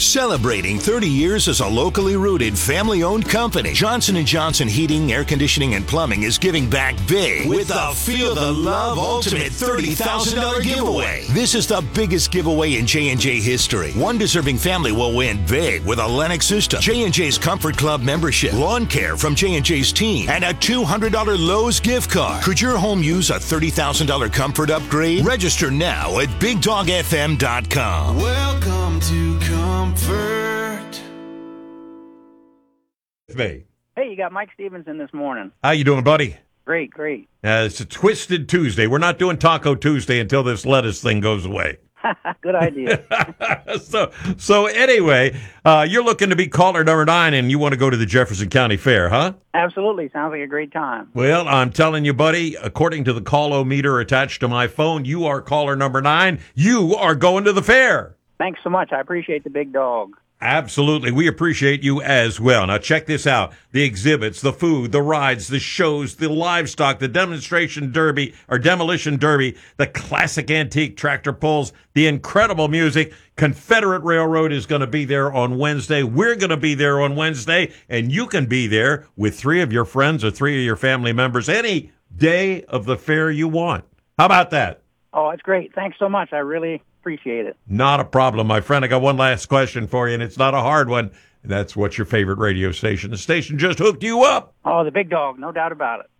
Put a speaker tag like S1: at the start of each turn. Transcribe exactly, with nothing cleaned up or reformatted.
S1: Celebrating thirty years as a locally rooted, family-owned company, Johnson and Johnson Heating, Air Conditioning, and Plumbing is giving back big with the Feel the Love Ultimate thirty thousand dollars giveaway. This is the biggest giveaway in J and J history. One deserving family will win big with a Lennox system, J and J's Comfort Club membership, lawn care from J and J's team, and a two hundred dollars Lowe's gift card. Could your home use a thirty thousand dollars comfort upgrade? Register now at big dog f m dot com.
S2: Welcome to Comfort.
S3: Me.
S4: Hey, you got Mike Stevenson this morning.
S3: How you doing, buddy?
S4: Great, great.
S3: Uh, it's a Twisted Tuesday. We're not doing Taco Tuesday until this lettuce thing goes away.
S4: Good idea.
S3: so, so anyway, uh, you're looking to be caller number nine, and you want to go to the Jefferson County Fair, huh?
S4: Absolutely. Sounds like a great time.
S3: Well, I'm telling you, buddy, according to the call-o-meter attached to my phone, you are caller number nine. You are going to the fair.
S4: Thanks so much. I appreciate the big dog.
S3: Absolutely. We appreciate you as well. Now, check this out. The exhibits, the food, the rides, the shows, the livestock, the demonstration derby or demolition derby, the classic antique tractor pulls, the incredible music. Confederate Railroad is going to be there on Wednesday. We're going to be there on Wednesday, and you can be there with three of your friends or three of your family members any day of the fair you want. How about that?
S4: Oh, it's great. Thanks so much. I really appreciate it.
S3: Not a problem, my friend. I got one last question for you, and it's not a hard one. And that's what's your favorite radio station? The station just hooked you up.
S4: Oh, the big dog. No doubt about it.